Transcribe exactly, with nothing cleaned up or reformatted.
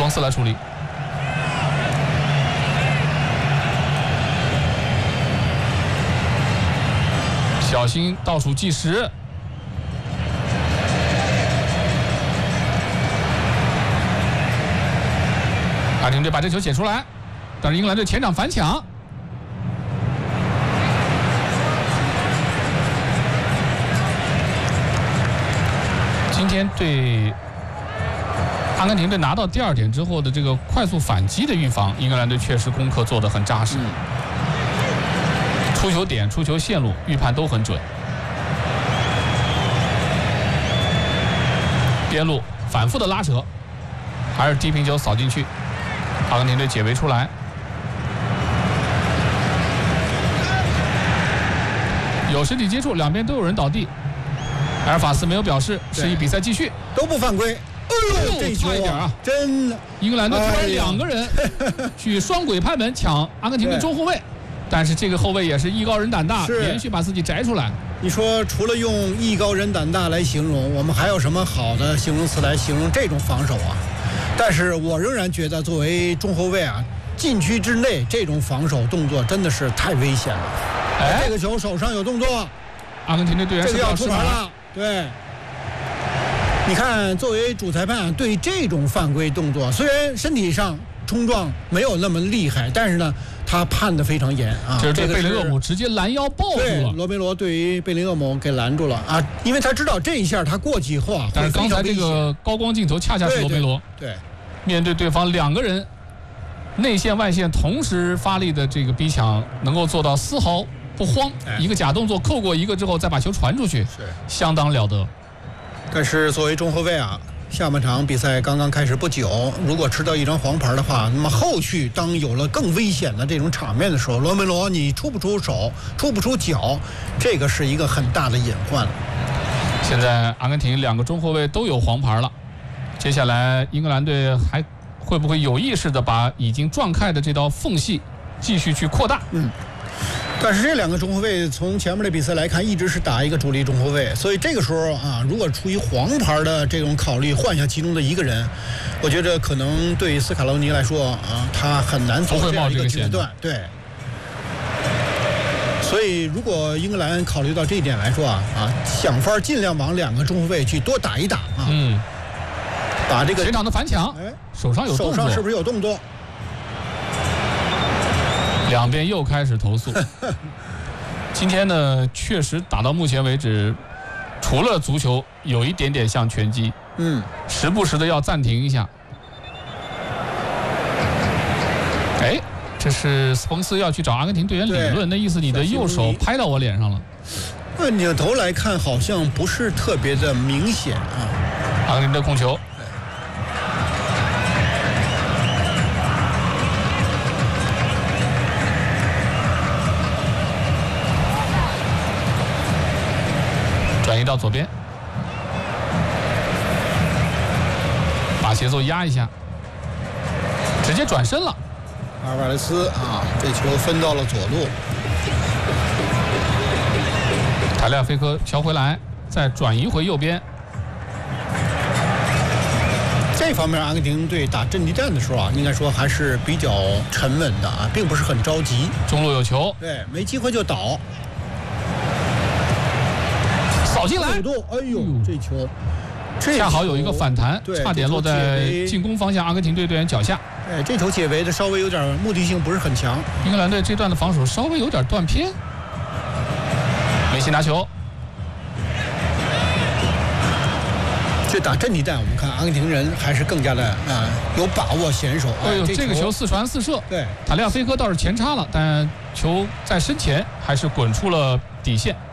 斯来处理。小心倒数计时。阿根廷队把这球解出来，但是英格兰队前场反抢。今天对阿根廷队拿到第二点之后的这个快速反击的预防，英格兰队确实功课做得很扎实。嗯、出球点、出球线路预判都很准。边路反复的拉扯，还是低平球扫进去。阿根廷队解围出来，有身体接触，两边都有人倒地。埃尔法斯没有表示，示意比赛继续， 都不犯规。哎呦，这差一点啊！ 真的， 英格兰队突然两个人去双轨拍门抢阿根廷的中后卫，但是这个后卫也是艺高人胆大，连续把自己摘出来。 你说除了用艺高人胆大来形容，我们还有什么好的形容词来形容这种防守啊？但是我仍然觉得，作为中后卫啊，禁区之内这种防守动作真的是太危险了。哎，这个球手上有动作， 阿根廷队队员这个要出牌了。对，你看，作为主裁判对这种犯规动作，虽然身体上冲撞没有那么厉害，但是呢，他判得非常严啊。 这是对贝林厄姆直接拦腰抱住了。 罗梅罗对于贝林厄姆给拦住了啊，因为他知道这一下他过去以后啊， 但是刚才这个高光镜头恰恰是罗梅罗。 对。对对面对对方两个人内线外线同时发力的这个逼抢，能够做到丝毫不慌，哎、一个假动作扣过一个之后再把球传出去， 是相当了得。 但是作为中后卫啊，下半场比赛刚刚开始不久，如果吃到一张黄牌的话，那么后续当有了更危险的这种场面的时候，罗梅罗你出不出手，出不出脚，这个是一个很大的隐患了。 现在阿根廷两个中后卫都有黄牌了。接下来，英格兰队还会不会有意识的把已经撞开的这道缝隙继续去扩大？ 嗯，但是这两个中后卫从前面的比赛来看，一直是打一个主力中后卫，所以这个时候啊，如果出于黄牌的这种考虑换下其中的一个人，我觉得可能对于斯卡罗尼来说啊，他很难做这样一个决断。对。所以，如果英格兰考虑到这一点来说啊啊，想法尽量往两个中后卫去多打一打啊。 嗯。 把这个前场的反抢， 哎， 手上有动作， 手上是不是有动作？ 两边又开始投诉。今天呢，确实打到目前为止，除了足球有一点点像拳击， 嗯， 时不时的要暂停一下。哎，这是斯彭斯要去找阿根廷队员理论，那意思你的右手拍到我脸上了。 那扭头来看，好像不是特别的明显啊。 阿根廷的控球。转移到左边，把节奏压一下，直接转身了。 阿尔瓦雷斯啊，这球分到了左路。 塔利亚菲科敲回来，再转移回右边。 这方面，阿根廷队打阵地战的时候啊，应该说还是比较沉稳的啊，并不是很着急。 中路有球， 对，没机会就倒。 扫进来， 哎呦，这球恰好有一个反弹，差点落在进攻方向阿根廷队队员脚下。 哎，这球解围的稍微有点目的性不是很强。 英格兰队这段的防守稍微有点断片。梅西拿球， 这打阵地战，我们看阿根廷人还是更加的啊、呃、有把握娴熟。 哎呦，这个球四传四射， 对， 塔利亚菲科倒是前插了，但球在身前还是滚出了底线。